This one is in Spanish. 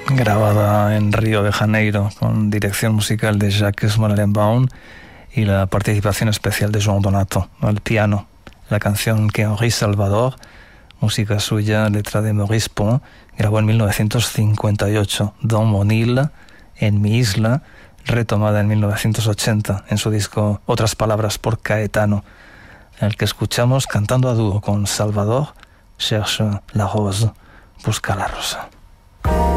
grabada en Río de Janeiro con dirección musical de Jacques Morelenbaum y la participación especial de João Donato al piano. La canción que Henri Salvador, música suya, letra de Maurice Pont, grabó en 1958, Dans mon île, en mi isla, retomada en 1980 en su disco Otras palabras por Caetano, el que escuchamos cantando a dúo con Salvador, Cherche la rose, busca la rosa.